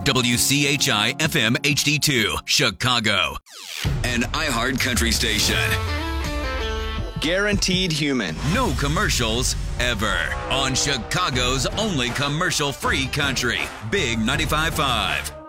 WCHI FM HD2, Chicago. An iHeart Country station. Guaranteed human. No commercials ever. On Chicago's only commercial-free country. Big 95.5.